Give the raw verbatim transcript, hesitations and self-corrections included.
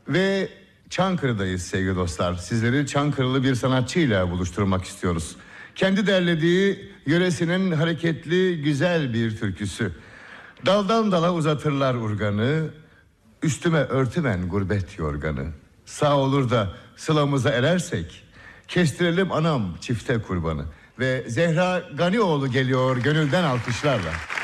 Ve Çankırı'dayız sevgili dostlar. Sizleri Çankırılı bir sanatçıyla buluşturmak istiyoruz. Kendi derlediği yöresinin hareketli güzel bir türküsü. Daldan dala uzatırlar urganı, üstüme örtümen gurbet yorganı. Sağ olur da sılamıza erersek, kestirelim anam çifte kurbanı. Ve Zehra Ganioğlu geliyor gönülden alkışlarla.